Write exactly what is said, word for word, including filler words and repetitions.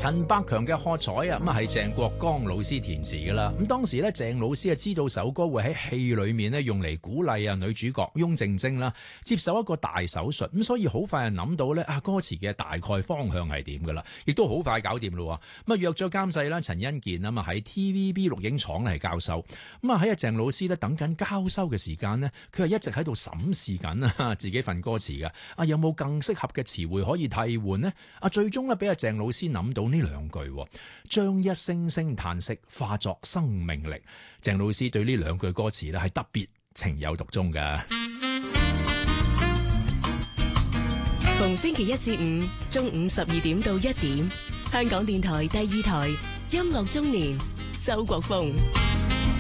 陳百強嘅喝彩啊，咁啊係鄭國江老師填詞噶啦。咁當時咧，鄭老師啊知道首歌會喺戲裏面咧用嚟鼓勵啊女主角翁靜晶啦接受一個大手術，咁所以好快就諗到咧啊歌詞嘅大概方向係點噶啦，亦都好快搞掂咯。咁啊約咗監製啦陳欣健啊嘛喺 T V B 錄影廠嚟交收。咁啊喺阿鄭老師咧等緊交收嘅時間呢，佢係一直喺度審視緊啊自己份歌詞嘅啊有冇更適合嘅詞彙可以替換呢？啊最終咧俾阿鄭老師諗到呢兩句，將一聲聲嘆息化作生命力。鄭老師對呢兩句歌詞咧係特別情有獨鍾嘅。 逢星期一至五中午十二點到一點，香港電台第二台音樂中年，周國峰。